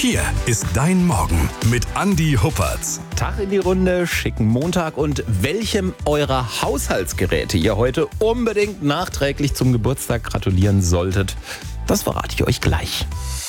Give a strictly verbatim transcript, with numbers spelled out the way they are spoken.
Hier ist dein Morgen mit Andi Huppertz. Tag in die Runde, schicken Montag und welchem eurer Haushaltsgeräte ihr heute unbedingt nachträglich zum Geburtstag gratulieren solltet, das verrate ich euch gleich.